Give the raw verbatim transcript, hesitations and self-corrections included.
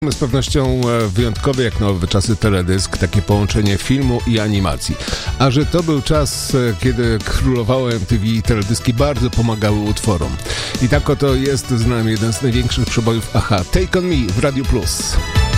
Z pewnością wyjątkowy jak nowe czasy teledysk, takie połączenie filmu i animacji. A że to był czas, kiedy królowało M T V i teledyski bardzo pomagały utworom. I tak oto jest z nami jeden z największych przebojów A H A, Take On Me w Radiu Plus.